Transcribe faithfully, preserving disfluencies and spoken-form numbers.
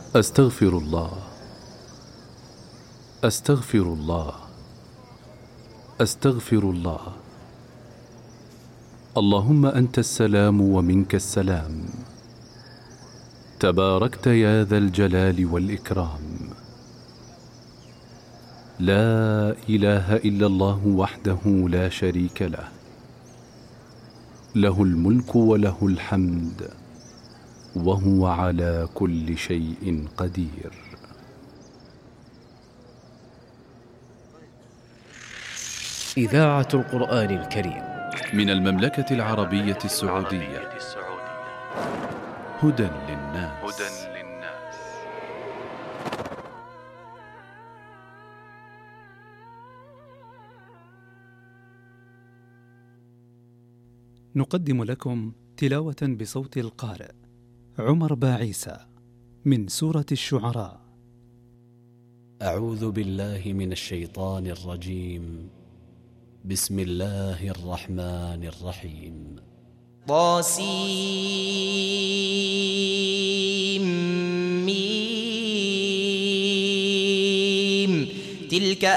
أستغفر الله، أستغفر الله، أستغفر الله. اللهم أنت السلام ومنك السلام، تباركت يا ذا الجلال والإكرام. لا إله إلا الله وحده لا شريك له، له الملك وله الحمد وهو على كل شيء قدير. إذاعة القرآن الكريم من المملكة العربية السعودية. هدى للناس. نقدم لكم تلاوة بصوت القارئ عمر باعيسى من سورة الشعراء. أعوذ بالله من الشيطان الرجيم. بسم الله الرحمن الرحيم. طاسيم ميم. تلك